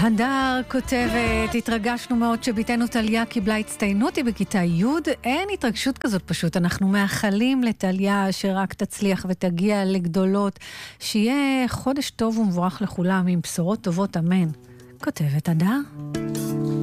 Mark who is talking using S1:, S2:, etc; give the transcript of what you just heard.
S1: הדר כותבת, התרגשנו מאוד שביתנו טליה קיבלה הצטיינות, היא בכיתה י', אין התרגשות כזאת פשוט, אנחנו מאחלים לטליה שרק תצליח ותגיע לגדולות, שיהיה חודש טוב ומבורך לכולם עם בשורות טובות, אמן. כותבת הדר.